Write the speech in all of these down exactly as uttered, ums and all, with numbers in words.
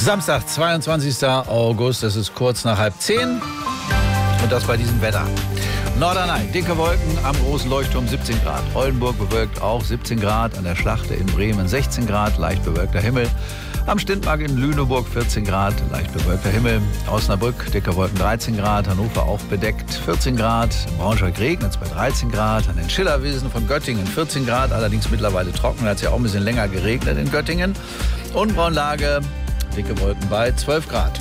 Samstag, zweiundzwanzigster August, es ist kurz nach halb zehn und das bei diesem Wetter. Norderney, dicke Wolken, am großen Leuchtturm siebzehn Grad. Oldenburg bewölkt auch siebzehn Grad, an der Schlachte in Bremen sechzehn Grad, leicht bewölkter Himmel. Am Stintmark in Lüneburg vierzehn Grad, leicht bewölkter Himmel. Osnabrück, dicke Wolken dreizehn Grad, Hannover auch bedeckt vierzehn Grad. In Braunschweig regnet es bei dreizehn Grad, an den Schillerwiesen von Göttingen vierzehn Grad, allerdings mittlerweile trocken, hat es ja auch ein bisschen länger geregnet in Göttingen. Und Braunlage, dicke Wolken bei zwölf Grad.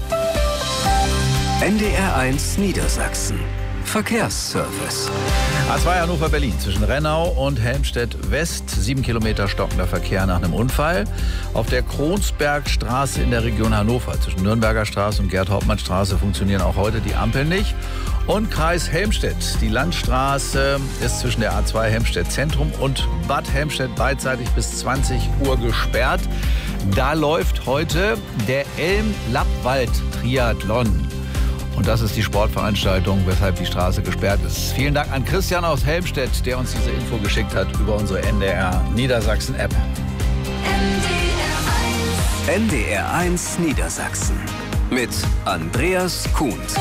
N D R eins Niedersachsen. Verkehrsservice. A zwei Hannover-Berlin zwischen Rennau und Helmstedt-West. Sieben Kilometer stockender Verkehr nach einem Unfall. Auf der Kronsbergstraße in der Region Hannover zwischen Nürnberger Straße und Gerd-Hauptmann-Straße funktionieren auch heute die Ampeln nicht. Und Kreis Helmstedt. Die Landstraße ist zwischen der A zwei Helmstedt-Zentrum und Bad Helmstedt beidseitig bis zwanzig Uhr gesperrt. Da läuft heute der Elm-Lappwald-Triathlon. Und das ist die Sportveranstaltung, weshalb die Straße gesperrt ist. Vielen Dank an Christian aus Helmstedt, der uns diese Info geschickt hat über unsere N D R Niedersachsen-App. N D R eins Niedersachsen mit Andreas Kuhns.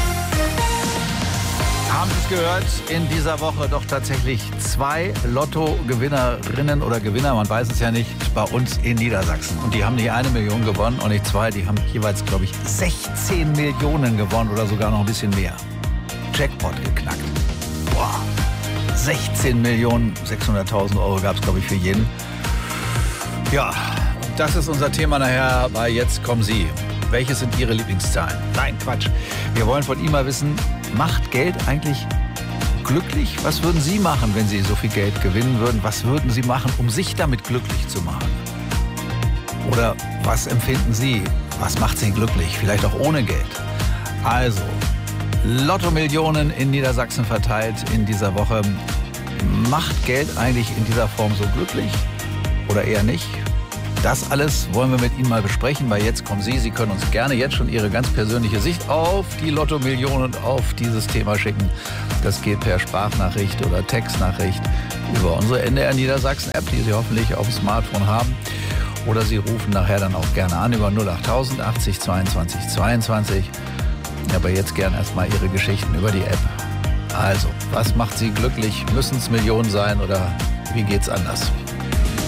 Haben Sie es gehört? In dieser Woche doch tatsächlich zwei Lotto-Gewinnerinnen oder Gewinner, man weiß es ja nicht, bei uns in Niedersachsen. Und die haben nicht eine Million gewonnen und nicht zwei, die haben jeweils, glaube ich, sechzehn Millionen gewonnen oder sogar noch ein bisschen mehr. Jackpot geknackt. Boah, sechzehn Millionen sechshunderttausend Euro gab es, glaube ich, für jeden. Ja, das ist unser Thema nachher bei Jetzt kommen Sie. Welche sind Ihre Lieblingszahlen? Nein, Quatsch. Wir wollen von Ihnen mal wissen, macht Geld eigentlich glücklich? Was würden Sie machen, wenn Sie so viel Geld gewinnen würden? Was würden Sie machen, um sich damit glücklich zu machen? Oder was empfinden Sie? Was macht Sie glücklich? Vielleicht auch ohne Geld. Also, Lotto-Millionen in Niedersachsen verteilt in dieser Woche. Macht Geld eigentlich in dieser Form so glücklich? Oder eher nicht? Das alles wollen wir mit Ihnen mal besprechen, weil Jetzt kommen Sie. Sie können uns gerne jetzt schon Ihre ganz persönliche Sicht auf die Lotto-Millionen und auf dieses Thema schicken. Das geht per Sprachnachricht oder Textnachricht über unsere N D R Niedersachsen-App, die Sie hoffentlich auf dem Smartphone haben. Oder Sie rufen nachher dann auch gerne an über null achttausend achtzig zweiundzwanzig zweiundzwanzig. Aber jetzt gerne erstmal Ihre Geschichten über die App. Also, was macht Sie glücklich? Müssen es Millionen sein oder wie geht's anders?